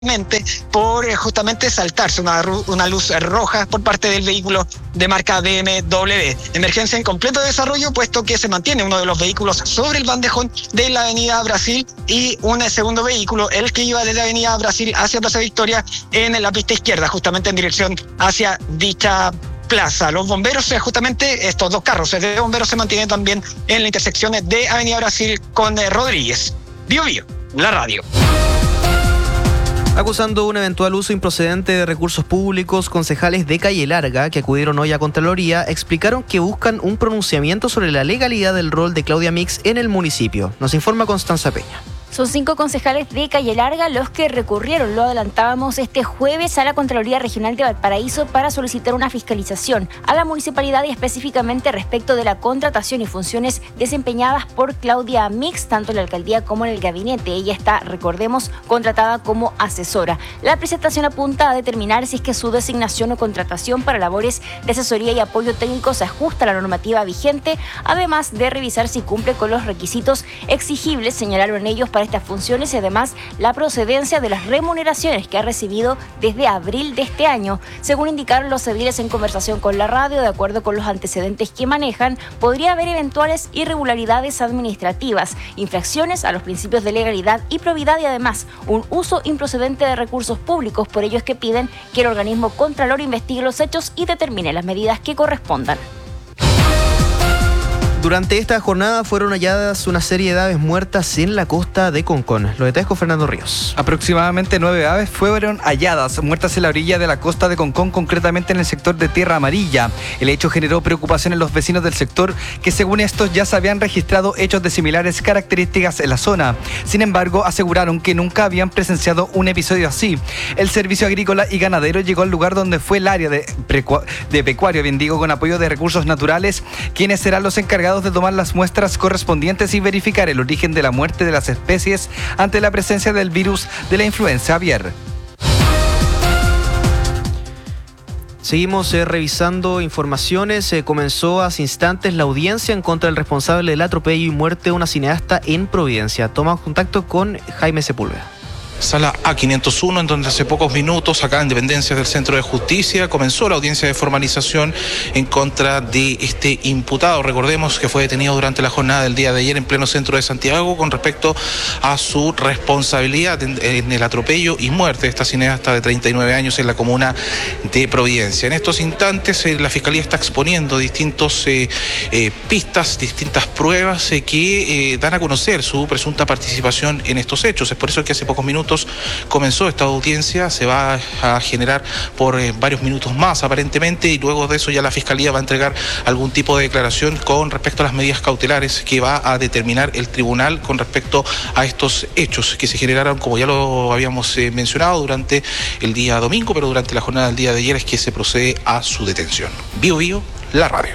por justamente saltarse una luz roja por parte del vehículo de marca BMW. Emergencia en completo desarrollo, puesto que se mantiene uno de los vehículos sobre el bandejón de la avenida Brasil y un segundo vehículo, el que iba desde avenida Brasil hacia Plaza Victoria, en la pista izquierda, justamente en dirección hacia dicha plaza. Los bomberos, justamente estos dos carros de bomberos se mantienen también en la intersección de avenida Brasil con Rodríguez. Bio Bio, la radio. Acusando un eventual uso improcedente de recursos públicos, concejales de Calle Larga, que acudieron hoy a Contraloría, explicaron que buscan un pronunciamiento sobre la legalidad del rol de Claudia Mix en el municipio. Nos informa Constanza Peña. Son 5 concejales de Calle Larga los que recurrieron, lo adelantábamos este jueves, a la Contraloría Regional de Valparaíso para solicitar una fiscalización a la municipalidad y específicamente respecto de la contratación y funciones desempeñadas por Claudia Mix, tanto en la alcaldía como en el gabinete. Ella está, recordemos, contratada como asesora. La presentación apunta a determinar si es que su designación o contratación para labores de asesoría y apoyo técnico se ajusta a la normativa vigente, además de revisar si cumple con los requisitos exigibles, señalaron ellos, para estas funciones y además la procedencia de las remuneraciones que ha recibido desde abril de este año. Según indicaron los ediles en conversación con la radio, de acuerdo con los antecedentes que manejan, podría haber eventuales irregularidades administrativas, infracciones a los principios de legalidad y probidad y además un uso improcedente de recursos públicos. Por ello es que piden que el organismo Contralor investigue los hechos y determine las medidas que correspondan. Durante esta jornada fueron halladas una serie de aves muertas en la costa de Concón. Los detalles con Fernando Ríos. Aproximadamente 9 aves fueron halladas muertas en la orilla de la costa de Concón, concretamente en el sector de Tierra Amarilla. El hecho generó preocupación en los vecinos del sector, que según estos ya se habían registrado hechos de similares características en la zona. Sin embargo, aseguraron que nunca habían presenciado un episodio así. El Servicio Agrícola y Ganadero llegó al lugar donde fue el área de pecuario, con apoyo de Recursos Naturales, quienes serán los encargados de tomar las muestras correspondientes y verificar el origen de la muerte de las especies ante la presencia del virus de la influenza aviar. Seguimos revisando informaciones. Comenzó hace instantes la audiencia en contra del responsable del atropello y muerte de una cineasta en Providencia. Toma contacto con Jaime Sepúlveda. Sala A501, en donde hace pocos minutos, acá en dependencias del Centro de Justicia, comenzó la audiencia de formalización en contra de este imputado. Recordemos que fue detenido durante la jornada del día de ayer en pleno centro de Santiago con respecto a su responsabilidad en el atropello y muerte de esta cineasta de 39 años en la comuna de Providencia. En estos instantes la Fiscalía está exponiendo distintas pistas, distintas pruebas que dan a conocer su presunta participación en estos hechos. Es por eso que hace pocos minutos comenzó esta audiencia, se va a generar por varios minutos más aparentemente, y luego de eso ya la Fiscalía va a entregar algún tipo de declaración con respecto a las medidas cautelares que va a determinar el tribunal con respecto a estos hechos que se generaron, como ya lo habíamos mencionado, durante el día domingo, pero durante la jornada del día de ayer es que se procede a su detención. Bio Bio, la radio.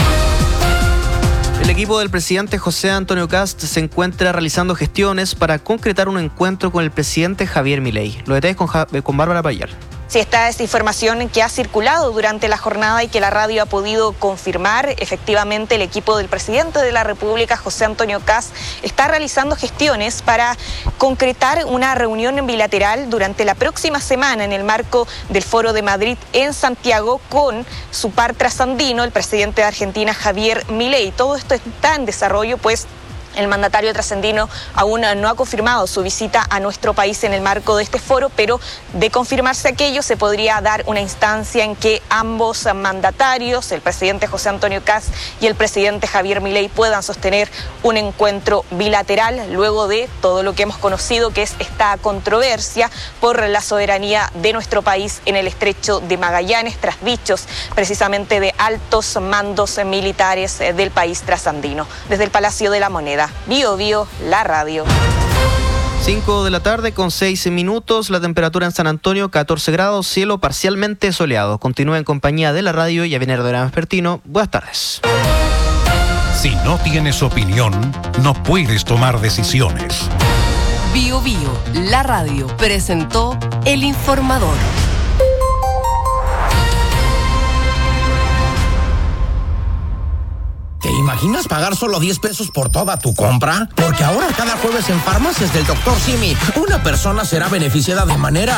El equipo del presidente José Antonio Kast se encuentra realizando gestiones para concretar un encuentro con el presidente Javier Milei. Los detalles con Bárbara Payar. Sí, esta es información que ha circulado durante la jornada y que la radio ha podido confirmar. Efectivamente, el equipo del presidente de la República, José Antonio Kast, está realizando gestiones para concretar una reunión bilateral durante la próxima semana en el marco del Foro de Madrid en Santiago con su par trasandino, el presidente de Argentina, Javier Milei. Todo esto está en desarrollo, pues el mandatario trasandino aún no ha confirmado su visita a nuestro país en el marco de este foro, pero de confirmarse aquello se podría dar una instancia en que ambos mandatarios, el presidente José Antonio Kast y el presidente Javier Milei, puedan sostener un encuentro bilateral luego de todo lo que hemos conocido, que es esta controversia por la soberanía de nuestro país en el estrecho de Magallanes, tras dichos precisamente de altos mandos militares del país trasandino. Desde el Palacio de la Moneda, Bio Bio, la radio. 5 de la tarde con 6 minutos, la temperatura en San Antonio 14 grados, cielo parcialmente soleado. Continúa en compañía de la radio y Avenida Dorado Vespertino. Buenas tardes. Si no tienes opinión, no puedes tomar decisiones. Bio Bio, la radio, presentó El Informador. imaginas pagar solo 10 pesos por toda tu compra? Porque ahora cada jueves en Farmacias del Dr. Simi, una persona será beneficiada de manera